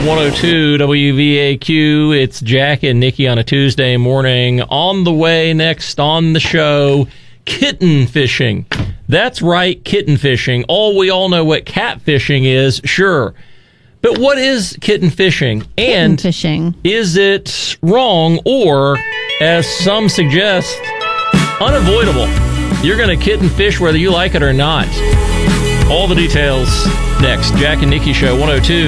102 WVAQ. It's Jack and Nikki on a Tuesday morning. On the way next on the show, kitten fishing. That's right, kitten fishing. We all know what catfishing is, sure. But what is kitten fishing? And kitten fishing. Is it wrong or, as some suggest, unavoidable? You're going to kitten fish whether you like it or not. All the details next. Jack and Nikki Show 102